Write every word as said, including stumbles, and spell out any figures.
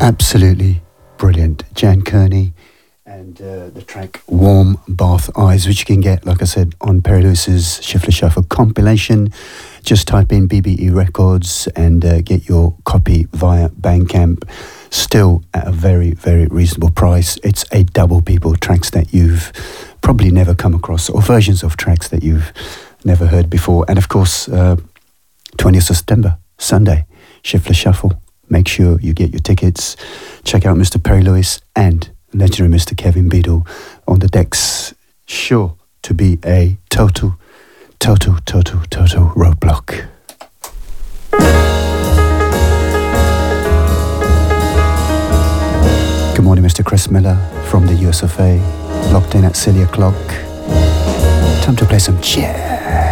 Absolutely brilliant. Jan Kearney and uh, the track Warm Bath Eyes, which you can get, like I said, on Perry Lewis's Shuffler Shuffle compilation. Just type in B B E Records and uh, get your copy via Bandcamp. Still at a very, very reasonable price. It's a double, people, tracks that you've probably never come across, or versions of tracks that you've never heard before. And of course, uh, twentieth of September, Sunday, Shuffler Shuffle. Make sure you get your tickets. Check out Mister Perry Lewis and legendary Mister Kevin Beadle on the decks. Sure to be a total, total, total, total roadblock. Good morning, Mister Chris Miller from the U S of A. Locked in at Celia Clock. Time to play some jazz.